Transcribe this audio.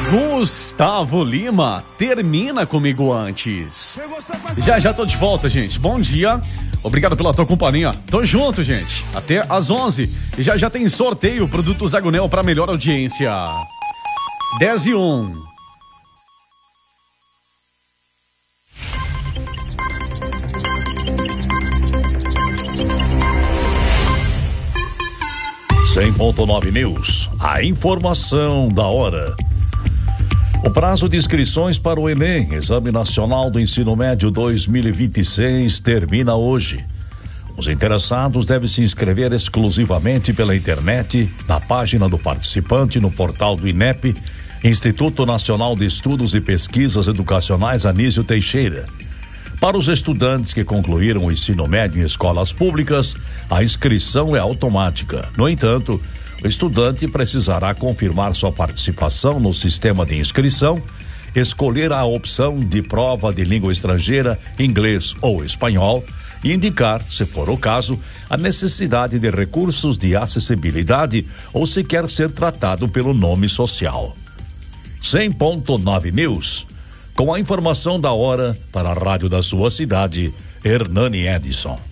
Gustavo Lima, termina comigo antes. Já tô de volta, gente. Bom dia. Obrigado pela tua companhia. Tô junto, gente. Até às 11. E já tem sorteio Produtos Agonel para melhor audiência. 10:01. .9 News, a informação da hora. O prazo de inscrições para o Enem, Exame Nacional do Ensino Médio 2026, termina hoje. Os interessados devem se inscrever exclusivamente pela internet, na página do participante, no portal do INEP, Instituto Nacional de Estudos e Pesquisas Educacionais Anísio Teixeira. Para os estudantes que concluíram o ensino médio em escolas públicas, a inscrição é automática. No entanto, o estudante precisará confirmar sua participação no sistema de inscrição, escolher a opção de prova de língua estrangeira, inglês ou espanhol, e indicar, se for o caso, a necessidade de recursos de acessibilidade ou se quer ser tratado pelo nome social. 100.9 News. Com a informação da hora para a rádio da sua cidade, Hernani Edson.